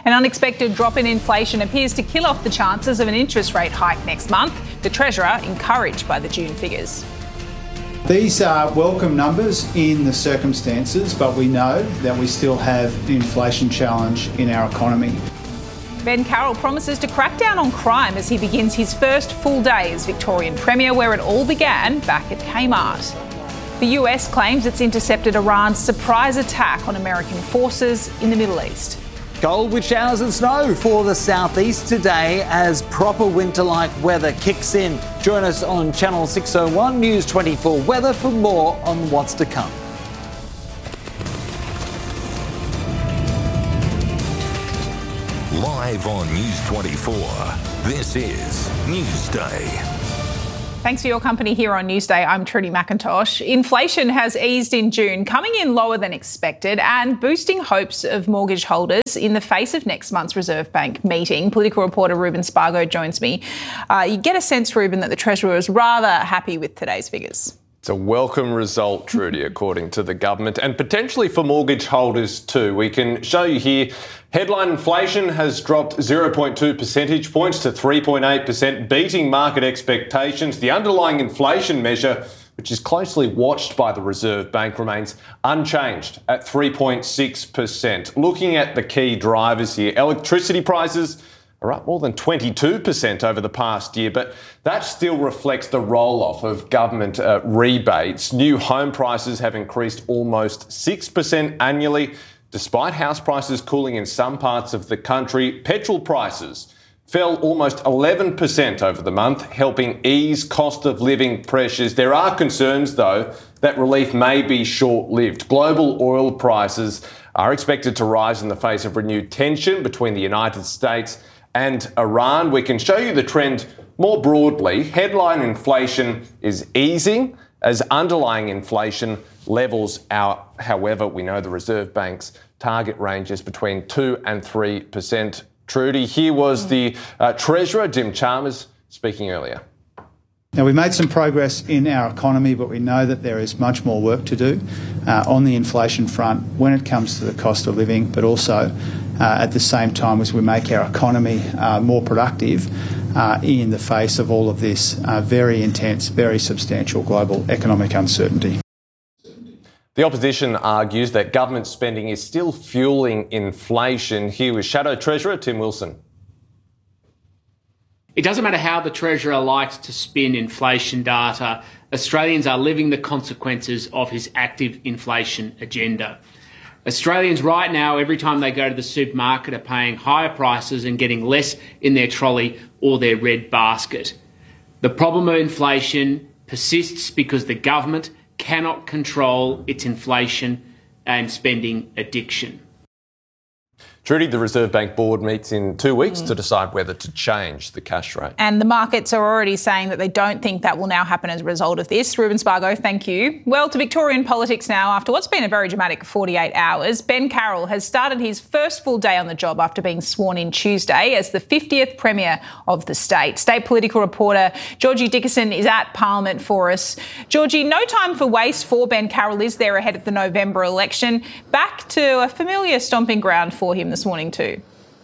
An unexpected drop in inflation appears to kill off the chances of an interest rate hike next month. The Treasurer encouraged by the June figures. These are welcome numbers in the circumstances, but we know that we still have an inflation challenge in our economy. Ben Carroll promises to crack down on crime as he begins his first full day as Victorian Premier, where it all began back at Kmart. The US claims it's intercepted Iran's surprise attack on American forces in the Middle East. Cold with showers and snow for the southeast today as proper winter-like weather kicks in. Join us on Channel 601 News 24 Weather for more on what's to come. Live on News 24, this is Newsday. Thanks for your company here on Newsday. I'm Trudy McIntosh. Inflation has eased in June, coming in lower than expected and boosting hopes of mortgage holders in the face of next month's Reserve Bank meeting. Political reporter Ruben Spargo joins me. You get a sense, Ruben, that the Treasurer is rather happy with today's figures. It's a welcome result, Trudy, according to the government, and potentially for mortgage holders too. We can show you here, headline inflation has dropped 0.2 percentage points to 3.8%, beating market expectations. The underlying inflation measure, which is closely watched by the Reserve Bank, remains unchanged at 3.6%. Looking at the key drivers here, electricity prices are up more than 22% over the past year, but that still reflects the roll-off of government rebates. New home prices have increased almost 6% annually, despite house prices cooling in some parts of the country. Petrol prices fell almost 11% over the month, helping ease cost of living pressures. There are concerns, though, that relief may be short-lived. Global oil prices are expected to rise in the face of renewed tension between the United States and Iran. We can show you the trend more broadly. Headline inflation is easing as underlying inflation levels out. However, we know the Reserve Bank's target range is between 2 and 3%. Trudy, here was the Treasurer, Jim Chalmers, speaking earlier. Now, we've made some progress in our economy, but we know that there is much more work to do on the inflation front when it comes to the cost of living, but also at the same time as we make our economy more productive in the face of all of this very intense, very substantial global economic uncertainty. The opposition argues that government spending is still fueling inflation. Here is Shadow Treasurer Tim Wilson. It doesn't matter how the Treasurer likes to spin inflation data, Australians are living the consequences of his active inflation agenda. Australians right now, every time they go to the supermarket, are paying higher prices and getting less in their trolley or their red basket. The problem of inflation persists because the government cannot control its inflation and spending addiction. Trudy, the Reserve Bank Board meets in 2 weeks to decide whether to change the cash rate. And the markets are already saying that they don't think that will now happen as a result of this. Ruben Spargo, thank you. Well, to Victorian politics now. After what's been a very dramatic 48 hours, Ben Carroll has started his first full day on the job after being sworn in Tuesday as the 50th Premier of the state. State political reporter Georgie Dickerson is at Parliament for us. Georgie, no time for waste for Ben Carroll, is there, ahead of the November election? Back to a familiar stomping ground for him this morning too.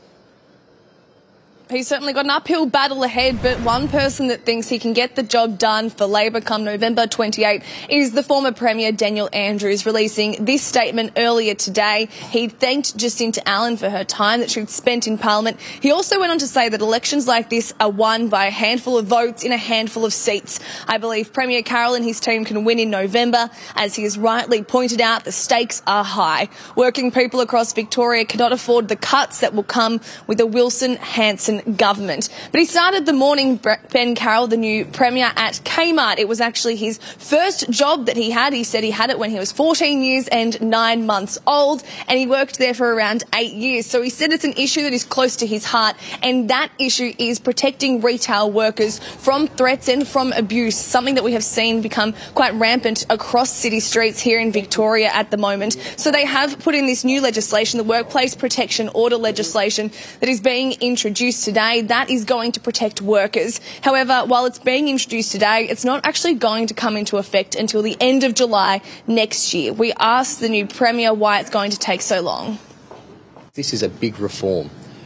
He's certainly got an uphill battle ahead, but one person that thinks he can get the job done for Labor come November 28 is the former Premier Daniel Andrews, releasing this statement earlier today. He thanked Jacinta Allen for her time that she'd spent in Parliament. He also went on to say that elections like this are won by a handful of votes in a handful of seats. I believe Premier Carroll and his team can win in November. As he has rightly pointed out, the stakes are high. Working people across Victoria cannot afford the cuts that will come with a Wilson-Hanson government. But he started the morning, Ben Carroll, the new Premier, at Kmart. It was actually his first job that he had. He said he had it when he was 14 years and 9 months old, and he worked there for around 8 years. So he said it's an issue that is close to his heart, and that issue is protecting retail workers from threats and from abuse, something that we have seen become quite rampant across city streets here in Victoria at the moment. So they have put in this new legislation, the Workplace Protection Order legislation, that is being introduced today. That is going to protect workers. However, while it's being introduced today, it's not actually going to come into effect until the end of July next year. We asked the new Premier why it's going to take so long. This is a big reform.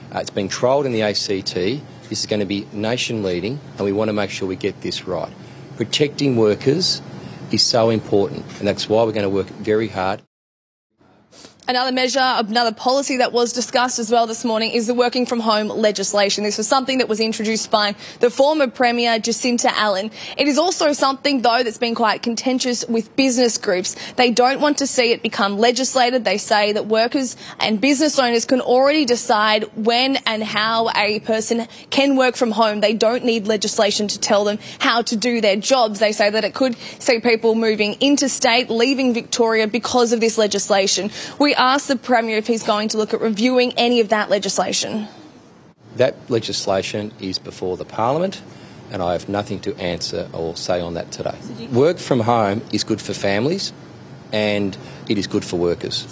It's been trialled in the ACT. This is going to be nation-leading, and we want to make sure we get this right. Protecting workers is so important, and that's why we're going to work very hard. Another measure, another policy that was discussed as well this morning is the working from home legislation. This was something that was introduced by the former Premier Jacinta Allan. It is also something, though, that's been quite contentious with business groups. They don't want to see it become legislated. They say that workers and business owners can already decide when and how a person can work from home. They don't need legislation to tell them how to do their jobs. They say that it could see people moving interstate, leaving Victoria because of this legislation. We asked the Premier if he's going to look at reviewing any of that legislation. That legislation is before the Parliament, and I have nothing to answer or say on that today. Work from home is good for families, and it is good for workers.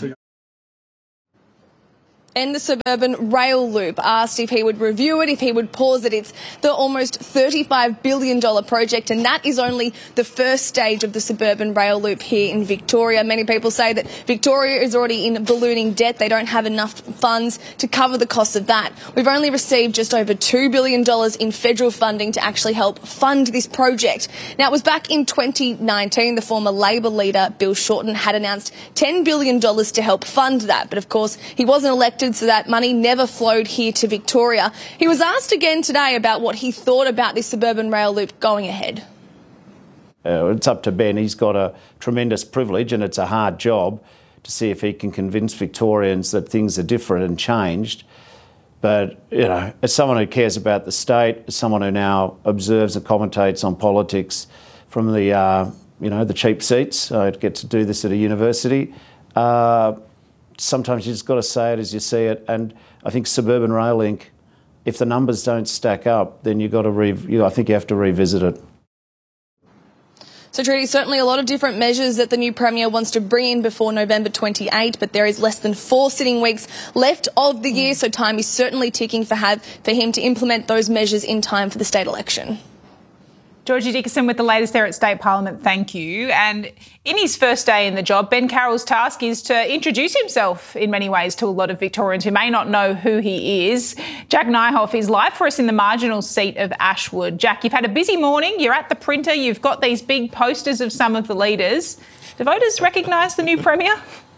And the suburban rail loop asked if he would review it, if he would pause it. It's the almost $35 billion project, and that is only the first stage of the suburban rail loop here in Victoria. Many people say that Victoria is already in ballooning debt. They don't have enough funds to cover the cost of that. We've only received just over $2 billion in federal funding to actually help fund this project. Now, it was back in 2019, the former Labor leader, Bill Shorten, had announced $10 billion to help fund that. But, of course, he wasn't elected, so that money never flowed here to Victoria. He was asked again today about what he thought about this suburban rail loop going ahead. It's up to Ben. He's got a tremendous privilege, and it's a hard job to see if he can convince Victorians that things are different and changed. But, you know, as someone who cares about the state, as someone who now observes and commentates on politics from the, the cheap seats, I get to do this at a university, sometimes you just got to say it as you see it. And I think Suburban Rail Link, if the numbers don't stack up, then I think you have to revisit it. So, Trudy, certainly a lot of different measures that the new Premier wants to bring in before November 28, but there is less than 4 sitting weeks left of the year, so time is certainly ticking for him to implement those measures in time for the state election. Georgie Dickerson with the latest there at State Parliament, thank you. And in his first day in the job, Ben Carroll's task is to introduce himself in many ways to a lot of Victorians who may not know who he is. Jack Nyhoff is live for us in the marginal seat of Ashwood. Jack, you've had a busy morning, you're at the printer, you've got these big posters of some of the leaders. Do voters recognise the new Premier?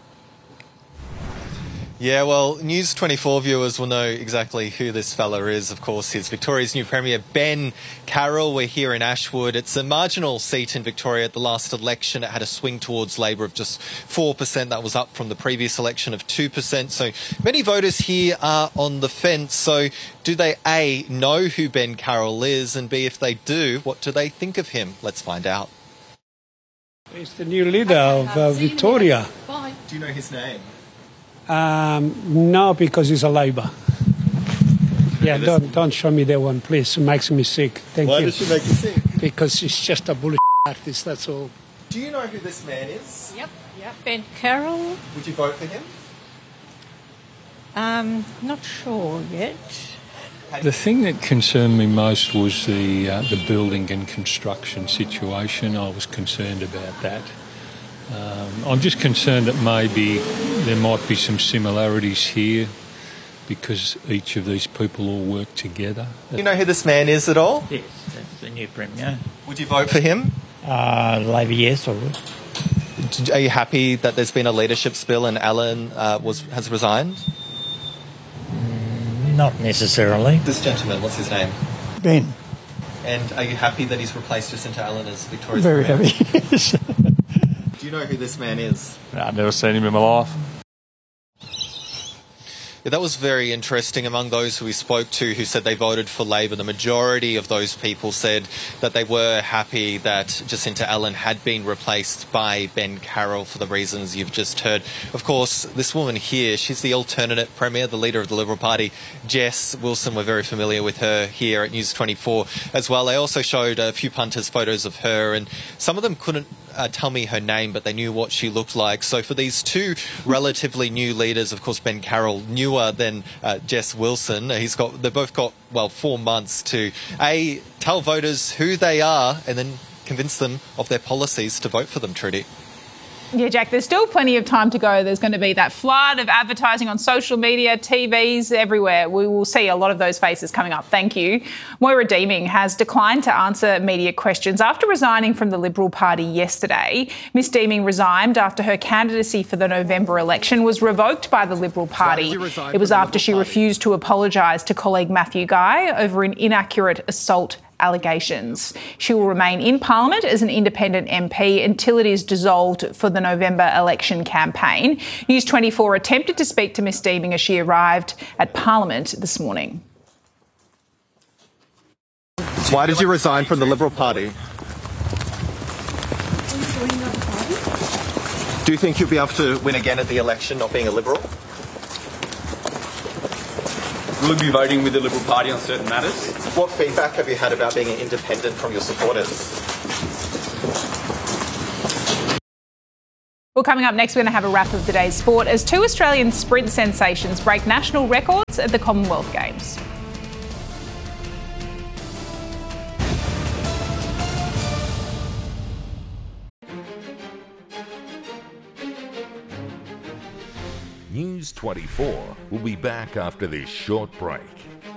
Yeah, well, News 24 viewers will know exactly who this fella is. Of course, he's Victoria's new Premier, Ben Carroll. We're here in Ashwood. It's a marginal seat in Victoria. At the last election, it had a swing towards Labor of just 4%. That was up from the previous election of 2%. So many voters here are on the fence. So do they, A, know who Ben Carroll is, and B, if they do, what do they think of him? Let's find out. He's the new leader of Victoria. Do you know his name? No, because he's a Labor. Yeah, don't show me that one, please. It makes me sick. Thank you. Why does she make you sick? Because he's just a bullshit artist, that's all. Do you know who this man is? Yep. Ben Carroll. Would you vote for him? Not sure yet. The thing that concerned me most was the building and construction situation. I was concerned about that. I'm just concerned that maybe there might be some similarities here because each of these people all work together. Do you know who this man is at all? Yes, that's the new Premier. Would you vote for him? Labor, yes, I would. Are you happy that there's been a leadership spill and Allan has resigned? Not necessarily. This gentleman, what's his name? Ben. And are you happy that he's replaced Jacinta Allan as Victoria's Very Premier? happy, yes. Do you know who this man is? I've never seen him in my life. Yeah, that was very interesting. Among those who we spoke to who said they voted for Labor, the majority of those people said that they were happy that Jacinta Allan had been replaced by Ben Carroll for the reasons you've just heard. Of course, this woman here, she's the alternate Premier, the leader of the Liberal Party, Jess Wilson. We're very familiar with her here at News 24 as well. They also showed a few punters photos of her, and some of them couldn't tell me her name, but they knew what she looked like. So for these two relatively new leaders, of course, Ben Carroll, newer than Jess Wilson, they've both got, 4 months to, A, tell voters who they are and then convince them of their policies to vote for them, Trudy. Yeah, Jack, there's still plenty of time to go. There's going to be that flood of advertising on social media, TVs, everywhere. We will see a lot of those faces coming up. Thank you. Moira Deeming has declined to answer media questions after resigning from the Liberal Party yesterday. Ms Deeming resigned after her candidacy for the November election was revoked by the Liberal Party. It was after she refused to apologise to colleague Matthew Guy over an inaccurate assault allegations. She will remain in Parliament as an independent MP until it is dissolved for the November election campaign. News 24 attempted to speak to Ms Deeming as she arrived at Parliament this morning. Why did you resign from the Liberal Party? Do you think you'll be able to win again at the election not being a Liberal? Will you be voting with the Liberal Party on certain matters? What feedback have you had about being an independent from your supporters? Well, coming up next, we're going to have a wrap of the day's sport as two Australian sprint sensations break national records at the Commonwealth Games. News 24 will be back after this short break.